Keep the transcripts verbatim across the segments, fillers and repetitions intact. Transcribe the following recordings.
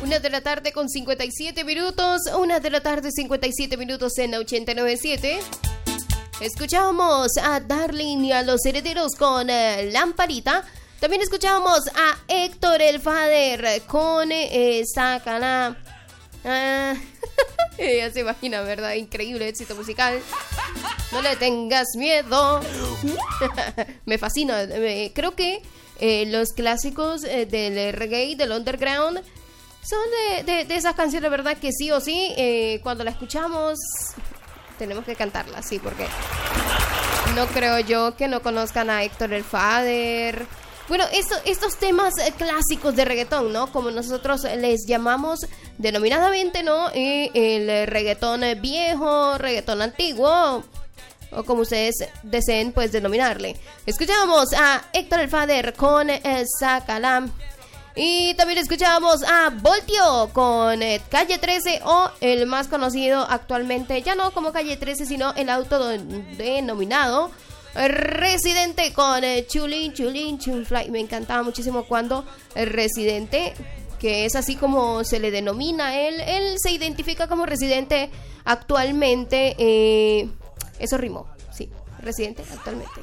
Una de la tarde con cincuenta y siete minutos. Una de la tarde cincuenta y siete minutos en la ochenta y nueve punto siete. Escuchamos a Darling y a Los Herederos con eh, Lamparita. También escuchamos a Héctor el Father con eh, Sácala. Ah, ya se imagina, ¿verdad? Increíble éxito musical. No le tengas miedo. Me fascina. Eh, creo que eh, los clásicos eh, del reggae, del underground, son de, de, de esas canciones, ¿verdad? Que sí o sí, eh, cuando la escuchamos, tenemos que cantarla, sí, porque no creo yo que no conozcan a Héctor el Father. Bueno, esto, estos temas clásicos de reggaetón, ¿no? Como nosotros les llamamos denominadamente, ¿no? Eh, el reggaetón viejo, reggaetón antiguo, o como ustedes deseen, pues, denominarle. Escuchamos a Héctor el Father con eh, Sácala. Y también escuchamos a Voltio con eh, Calle trece, o el más conocido actualmente, ya no como Calle trece, sino el autodenominado Residente con eh, Chulín, Chulín, Chulfly. Me encantaba muchísimo cuando el Residente, que es así como se le denomina, él, él se identifica como Residente actualmente. Eh, eso rimó, sí, Residente actualmente.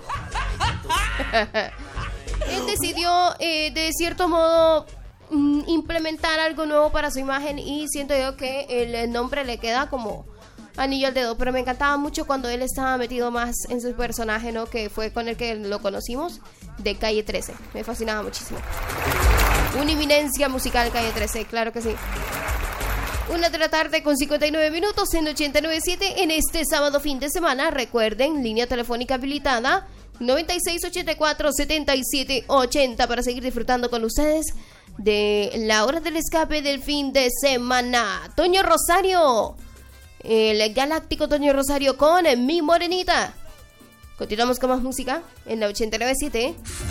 Él decidió, eh, de cierto modo, mm, implementar algo nuevo para su imagen, y siento yo que el nombre le queda como anillo al dedo. Pero me encantaba mucho cuando él estaba metido más en su personaje, ¿no? Que fue con el que lo conocimos, de Calle trece. Me fascinaba muchísimo. Una eminencia musical, Calle trece, claro que sí. Una de la tarde con cincuenta y nueve minutos en ochenta y nueve punto siete en este sábado fin de semana. Recuerden, línea telefónica habilitada noventa y seis, ochenta y cuatro, setenta y siete, ochenta para seguir disfrutando con ustedes de la hora del escape del fin de semana. Toño Rosario, el galáctico Toño Rosario con Mi Morenita. Continuamos con más música en la ochenta y nueve punto siete.